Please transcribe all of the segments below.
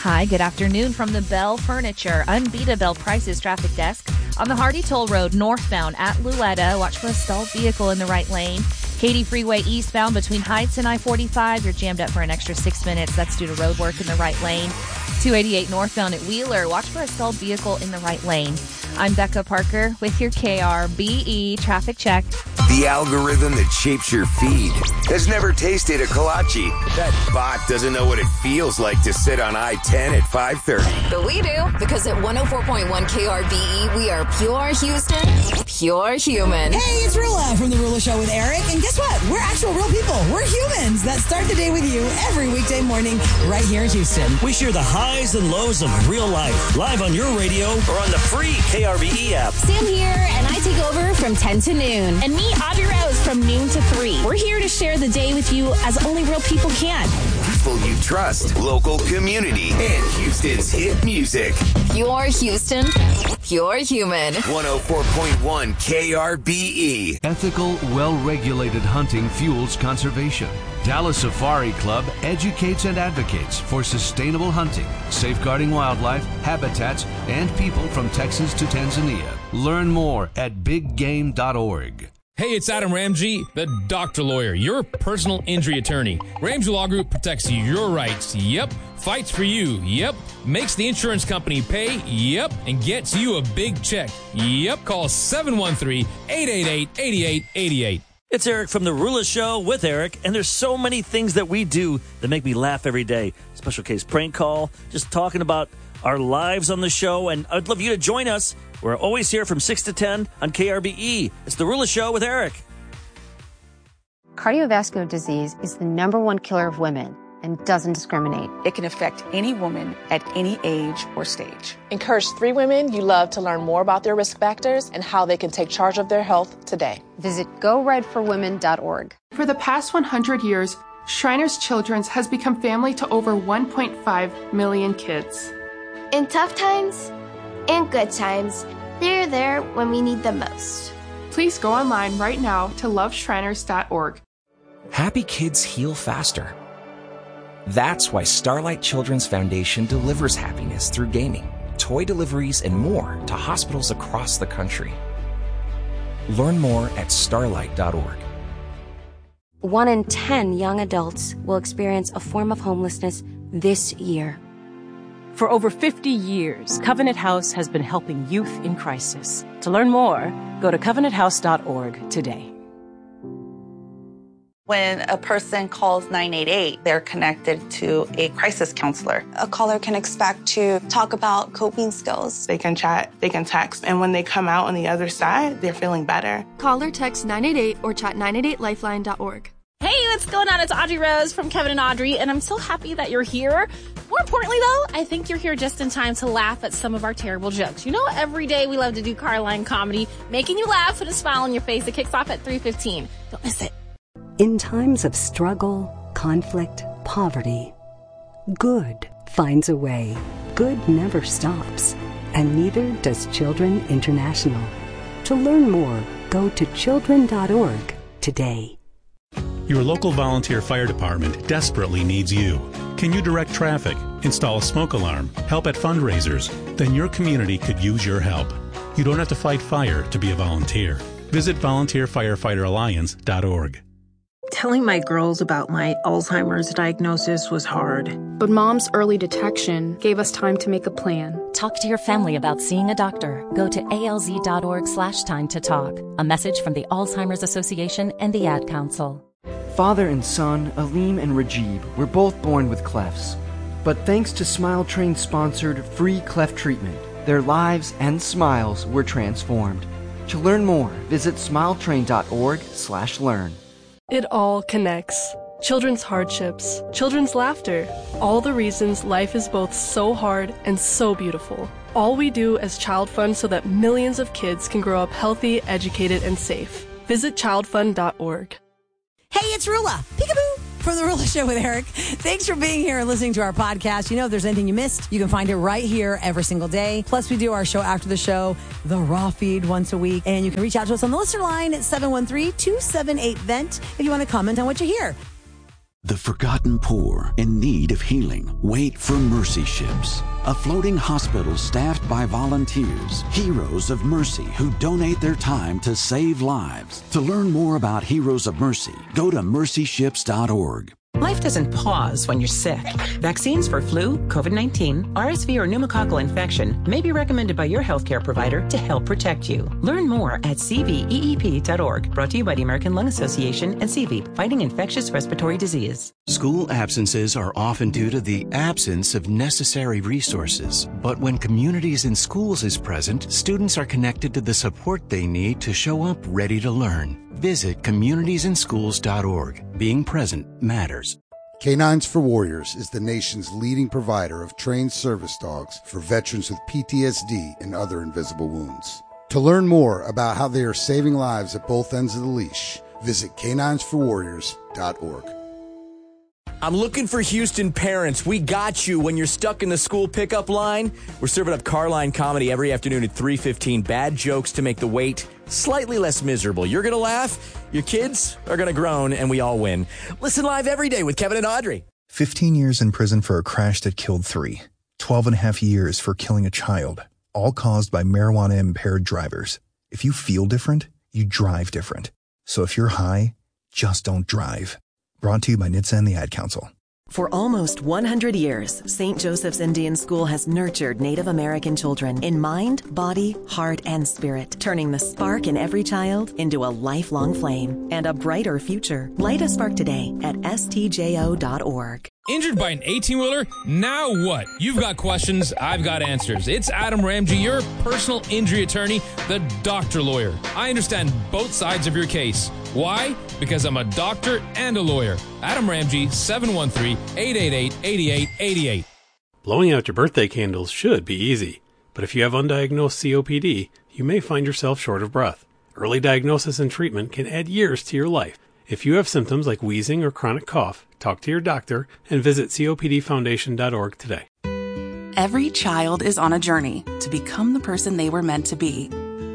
Hi, good afternoon from the Bell Furniture Unbeatable Prices Traffic Desk. On the Hardy Toll Road northbound at Louetta, watch for a stalled vehicle in the right lane. Katy Freeway eastbound between Heights and I-45, you're jammed up for an extra 6 minutes. That's due to road work in the right lane. 288 northbound at Wheeler, watch for a stalled vehicle in the right lane. I'm Becca Parker with your KRBE traffic check. The algorithm that shapes your feed has never tasted a kolache. That bot doesn't know what it feels like to sit on I-10 at 5:30. But we do, because at 104.1 KRBE, we are pure Houston, pure human. Hey, it's Rula from The Rula Show with Eric. And guess what? We're actual real people. We're humans that start the day with you every weekday morning right here in Houston. We share the highs and lows of real life, live on your radio or on the free KRBE app. Sam here, and I take over from 10 to noon. And me, Audrey Rose, from noon to 3. We're here to share the day with you as only real people can. People you trust, local community, and Houston's hit music. Pure Houston, pure human. 104.1 KRBE. Ethical, well-regulated hunting fuels conservation. Dallas Safari Club educates and advocates for sustainable hunting, safeguarding wildlife, habitats, and people from Texas to Tanzania. Learn more at biggame.org. Hey, it's Adam Ramsey, the doctor lawyer, your personal injury attorney. Ramsey Law Group protects your rights. Yep. Fights for you. Yep. Makes the insurance company pay. Yep. And gets you a big check. Yep. Call 713-888-8888. It's Eric from The Rula Show with Eric, and there's so many things that we do that make me laugh every day. Special case prank call, just talking about our lives on the show, and I'd love you to join us. We're always here from 6 to 10 on KRBE. It's The Rula Show with Eric. Cardiovascular disease is the #1 killer of women and doesn't discriminate. It can affect any woman at any age or stage. Encourage 3 women you love to learn more about their risk factors and how they can take charge of their health today. Visit GoRedForWomen.org. For the past 100 years, Shriners Children's has become family to over 1.5 million kids. In tough times and good times, they're there when we need them most. Please go online right now to loveshriners.org. Happy kids heal faster. That's why Starlight Children's Foundation delivers happiness through gaming, toy deliveries, and more to hospitals across the country. Learn more at starlight.org. 1 in 10 young adults will experience a form of homelessness this year. For over 50 years, Covenant House has been helping youth in crisis. To learn more, go to covenanthouse.org today. When a person calls 988, they're connected to a crisis counselor. A caller can expect to talk about coping skills. They can chat, they can text, and when they come out on the other side, they're feeling better. Call or text 988 or chat 988lifeline.org. Hey, what's going on? It's Audrey Rose from Kevin and Audrey, and I'm so happy that you're here. More importantly, though, I think you're here just in time to laugh at some of our terrible jokes. You know, every day we love to do Carline comedy, making you laugh with a smile on your face. It kicks off at 3:15. Don't miss it. In times of struggle, conflict, poverty, good finds a way. Good never stops, and neither does Children International. To learn more, go to children.org today. Your local volunteer fire department desperately needs you. Can you direct traffic, install a smoke alarm, help at fundraisers? Then your community could use your help. You don't have to fight fire to be a volunteer. Visit volunteerfirefighteralliance.org. Telling my girls about my Alzheimer's diagnosis was hard. But Mom's early detection gave us time to make a plan. Talk to your family about seeing a doctor. Go to alz.org/time to talk. A message from the Alzheimer's Association and the Ad Council. Father and son, Aleem and Rajib, were both born with clefts. But thanks to Smile Train's sponsored free cleft treatment, their lives and smiles were transformed. To learn more, visit smiletrain.org/learn. It all connects. Children's hardships, children's laughter, all the reasons life is both so hard and so beautiful. All we do as Child Fund so that millions of kids can grow up healthy, educated, and safe. Visit childfund.org. Hey, it's Rula. Peekaboo. From The Rula Show with Eric. Thanks for being here and listening to our podcast. You know, if there's anything you missed, you can find it right here every single day. Plus, we do our show after the show, the Raw Feed, once a week. And you can reach out to us on the listener line at 713-278-VENT if you want to comment on what you hear. The forgotten poor in need of healing wait for Mercy Ships, a floating hospital staffed by volunteers, heroes of mercy who donate their time to save lives. To learn more about Heroes of Mercy, go to mercyships.org. Life doesn't pause when you're sick. Vaccines for flu, COVID-19, RSV, or pneumococcal infection may be recommended by your healthcare provider to help protect you. Learn more at cveep.org. Brought to you by the American Lung Association and CVEEP, fighting infectious respiratory disease. School absences are often due to the absence of necessary resources. But when Communities in Schools is present, students are connected to the support they need to show up ready to learn. Visit communitiesinschools.org. Being present matters. Canines for Warriors is the nation's leading provider of trained service dogs for veterans with PTSD and other invisible wounds. To learn more about how they are saving lives at both ends of the leash, visit caninesforwarriors.org. I'm looking for Houston parents. We got you when you're stuck in the school pickup line. We're serving up Carline Comedy every afternoon at 3:15. Bad jokes to make the wait slightly less miserable. You're going to laugh, your kids are going to groan, and we all win. Listen live every day with Kevin and Audrey. 15 years in prison for a crash that killed 3. 12 and a half years for killing a child, all caused by marijuana-impaired drivers. If you feel different, you drive different. So if you're high, just don't drive. Brought to you by NHTSA and the Ad Council. For almost 100 years, St. Joseph's Indian School has nurtured Native American children in mind, body, heart, and spirit, turning the spark in every child into a lifelong flame and a brighter future. Light a spark today at stjo.org. Injured by an 18-wheeler? Now what? You've got questions, I've got answers. It's Adam Ramsey, your personal injury attorney, the doctor lawyer. I understand both sides of your case. Why? Because I'm a doctor and a lawyer. Adam Ramsey, 713-888-8888. Blowing out your birthday candles should be easy, but if you have undiagnosed COPD, you may find yourself short of breath. Early diagnosis and treatment can add years to your life. If you have symptoms like wheezing or chronic cough, talk to your doctor and visit copdfoundation.org today. Every child is on a journey to become the person they were meant to be.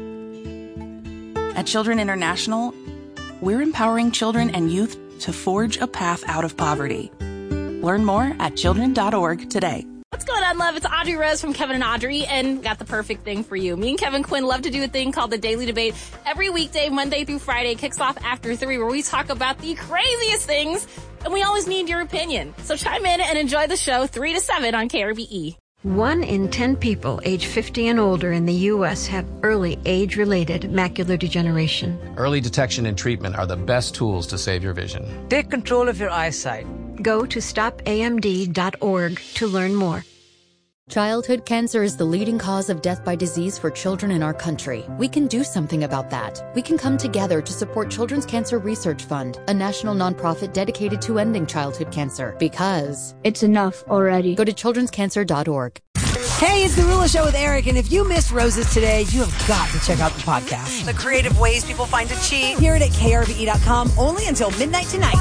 At Children International, we're empowering children and youth to forge a path out of poverty. Learn more at children.org today. What's going on, love? It's Audrey Rose from Kevin and Audrey, and got the perfect thing for you. Me and Kevin Quinn love to do a thing called the Daily Debate. Every weekday, Monday through Friday, kicks off after 3, where we talk about the craziest things, and we always need your opinion. So chime in and enjoy the show 3 to 7 on KRBE. 1 in 10 people age 50 and older in the U.S. have early age-related macular degeneration. Early detection and treatment are the best tools to save your vision. Take control of your eyesight. Go to stopamd.org to learn more. Childhood cancer is the leading cause of death by disease for children in our country. We can do something about that. We can come together to support Children's Cancer Research Fund, a national nonprofit dedicated to ending childhood cancer. Because it's enough already. Go to childrenscancer.org. Hey, it's The Rula Show with Eric, and if you missed Roses today, you have got to check out the podcast. The creative ways people find to cheat. Hear it at krbe.com, only until midnight tonight.